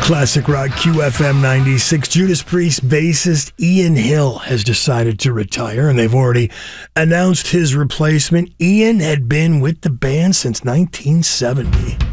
Classic Rock QFM 96. Judas Priest bassist Ian Hill has decided to retire, and they've already announced his replacement. Ian had been with the band since 1970.